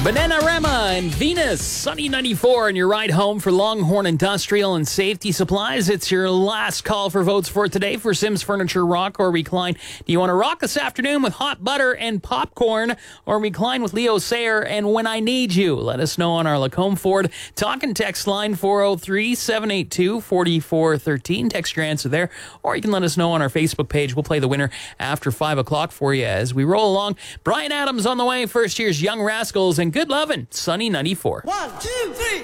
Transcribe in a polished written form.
Bananarama and Venus, Sunny 94 on your ride home for Longhorn Industrial and Safety Supplies. It's your last call for votes for today for Sims Furniture Rock or Recline. Do you want to rock this afternoon with hot butter and popcorn, or recline with Leo Sayer and When I Need You? Let us know on our Lacombe Ford talk and text line 403-782-4413. Text your answer there, or you can let us know on our Facebook page. We'll play the winner after 5 o'clock for you as we roll along. Brian Adams on the way, first year's Young Rascals, and Good Lovin', Sunny 94. 1, 2, 3.